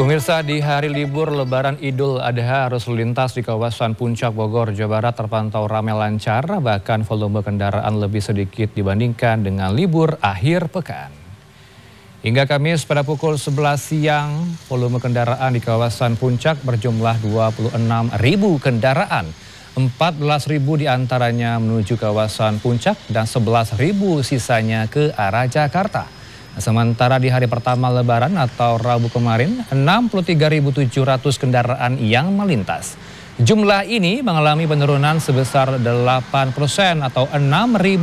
Pemirsa, di hari libur Lebaran Idul Adha, arus lalu lintas di kawasan Puncak Bogor, Jawa Barat terpantau ramai lancar, bahkan volume kendaraan lebih sedikit dibandingkan dengan libur akhir pekan. Hingga Kamis pada pukul 11 siang, volume kendaraan di kawasan Puncak berjumlah 26.000 kendaraan. 14.000 diantaranya menuju kawasan Puncak dan 11.000 sisanya ke arah Jakarta. Sementara di hari pertama Lebaran atau Rabu kemarin, 63.700 kendaraan yang melintas. Jumlah ini mengalami penurunan sebesar 8% atau 6.000